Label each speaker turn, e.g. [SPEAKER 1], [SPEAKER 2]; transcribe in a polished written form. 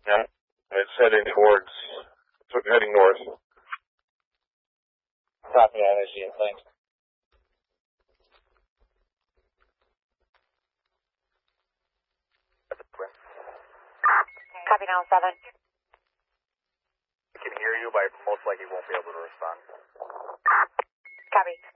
[SPEAKER 1] Yeah. It's heading north.
[SPEAKER 2] Copy that, I see it. Thanks.
[SPEAKER 3] Copy now, 7.
[SPEAKER 4] I can hear you, but I most likely won't be able to respond.
[SPEAKER 3] Copy.